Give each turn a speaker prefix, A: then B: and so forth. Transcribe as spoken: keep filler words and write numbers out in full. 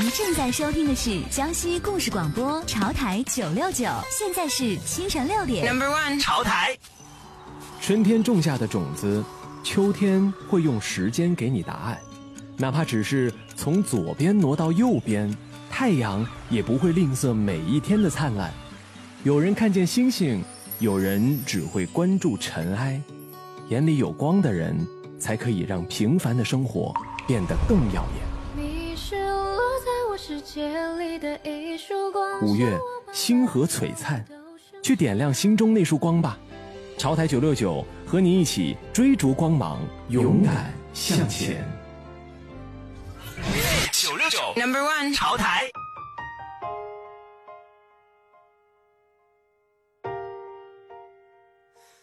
A: 正在收听的是江西故事广播潮台九六九，现在是清晨六点。Number one，
B: 潮台。
C: 春天种下的种子，秋天会用时间给你答案，哪怕只是从左边挪到右边，太阳也不会吝啬每一天的灿烂。有人看见星星，有人只会关注尘埃。眼里有光的人，才可以让平凡的生活变得更耀眼。
D: 你是落在我世界里的一束光。
C: 五月，星河璀璨，去点亮心中那束光吧。潮台九六九和你一起追逐光芒，勇敢向前。
B: 九六九 Number One 潮台。